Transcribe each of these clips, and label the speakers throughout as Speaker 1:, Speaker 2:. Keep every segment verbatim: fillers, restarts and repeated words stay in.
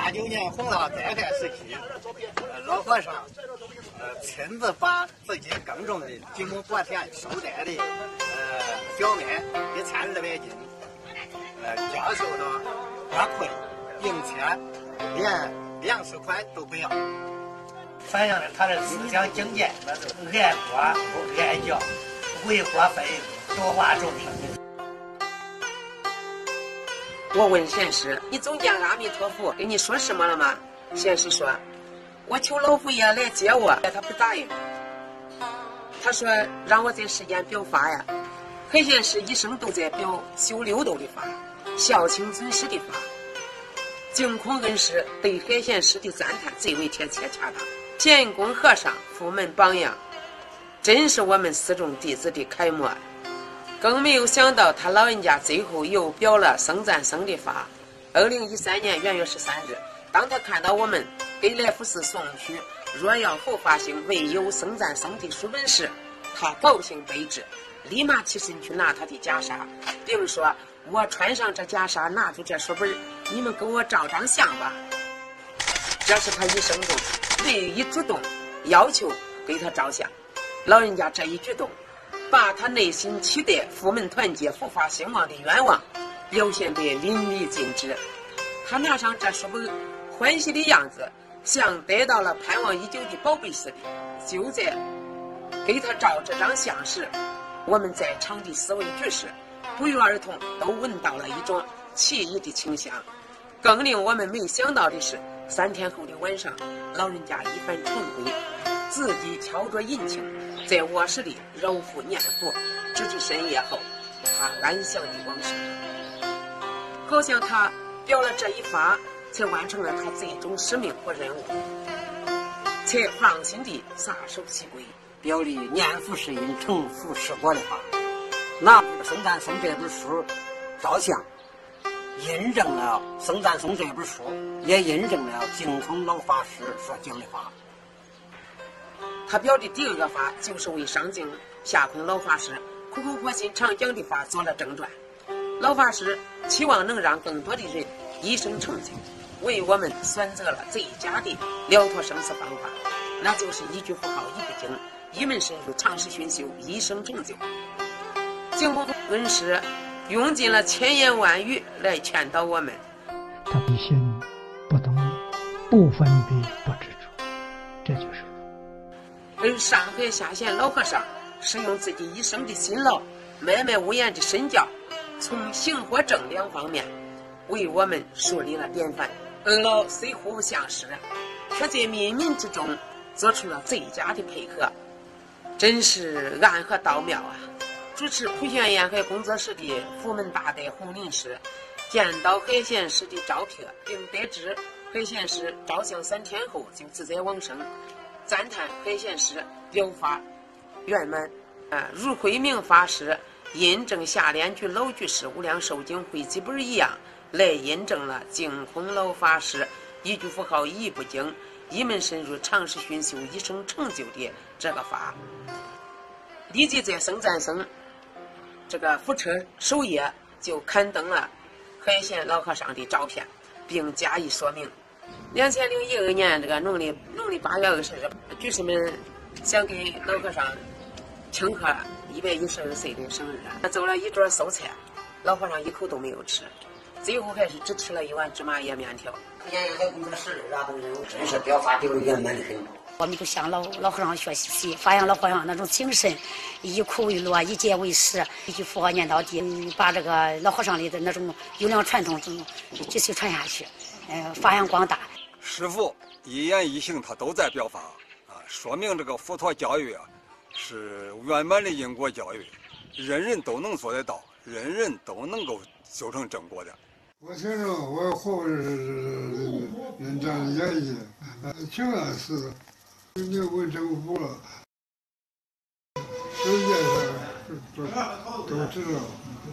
Speaker 1: 八九年洪涝灾害时期，呃，老和尚呃亲自把自己耕种的几亩薄田收摘的呃小麦一千二百斤，呃交收到国库里，并且连粮食款都不要。
Speaker 2: 反映了他的思想境界，那是爱国不爱教，为国分多化众生。
Speaker 3: 我问贤师：“你总见阿弥陀佛跟你说什么了吗？”贤师说：“我求老佛爷来接我，他不答应。他说让我在世间表法呀。海贤师一生都在表修六度的法，孝亲尊师的法。净空恩师对海贤师的赞叹最为贴切恰当。贤公和尚父门榜样，真是我们四众弟子的楷模。”更没有想到，他老人家最后又表了僧赞僧的法。二零一三年元月十三日，当他看到我们给来福寺送去若要佛法兴唯有僧赞僧的书本时，他高兴悲之，立马起身去拿他的袈裟，并说：“我穿上这袈裟，拿出这书本，你们给我照张相吧。”这是他一生中唯一主动要求给他照相。老人家这一举动，把他内心期待佛门团结、佛法兴旺的愿望表现得淋漓尽致。他拿上这书本，欢喜的样子像得到了盼望已久的宝贝似的。就在给他照这张相时，我们在场的四位居士不约而同都闻到了一种奇异的清香。更令我们没想到的是，三天后的晚上，老人家一番晨归，自己敲着银磬，在卧室里揉腹念佛，直至深夜后，他安详地往生。好像他表了这一法，才完成了他最终使命和任务，才放心地撒手西归，
Speaker 4: 表里念佛是因，成佛是果的法。拿僧赞僧这本书照相，印证了僧赞僧这本书，也印证了净空老法师所讲的法。
Speaker 3: 他表的第二个法，就是为上净下空老法师苦口婆心常讲的法做了正传。老法师期望能让更多的人一生成就，为我们选择了最佳的了脱生死方法，那就是一句佛号一部经，一门深入，长时熏修，一生成就。净空恩师用尽了千言万语来劝导我们。
Speaker 5: 他不信不懂，不分别不执着，这就是
Speaker 3: 而上海下县老和尚使用自己一生的辛劳，脉脉无言的身教，从行和正两方面为我们树立了典范。二老虽互不相识，却在冥冥之中做出了最佳的配合，真是暗合道妙啊！主持普贤沿海工作室的佛门大德洪林师见到海贤师的照片，并得知海贤师照相三天后就自在往生，赞叹海贤师表法圆满，啊，如慧明法师印证下联居老居士无量寿经汇集本一样，来印证了净空老法师一句佛号一部经，一门深入，长时熏修，一生成就的这个法。立即在僧赞僧这个佛车首页就刊登了海贤老和尚的照片，并加以说明。两千零一二年这个农历农历八月二十日，居士们想给老和尚庆贺一百一十二岁的生日，他做了一桌素菜，老和尚一口都没有吃，最后还是只吃了一碗芝麻叶面条。
Speaker 4: 沿海工作室啥都有，真是表法就圆满的很。
Speaker 6: 我们就向老老和尚学习，发扬老和尚那种精神，以苦为乐，以戒为师，一句佛号念到底，把这个老和尚里的那种优良传统继续传下去，呃，发扬光大。
Speaker 7: 师父一言一行他都在表法啊，说明这个佛陀教育啊是圆满的因果教育，人人都能做得到，人人都能够修成正果的。
Speaker 8: 我听着我活着是人家的原因，挺安实的，你问政府了，世界上都都知道。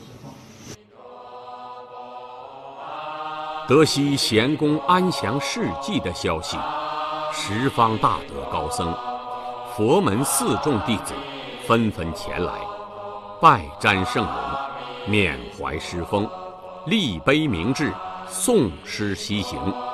Speaker 9: 得悉贤公安详事迹的消息，十方大德高僧、佛门四众弟子纷纷前来，拜瞻圣容，缅怀师风，立碑铭志，诵诗西行。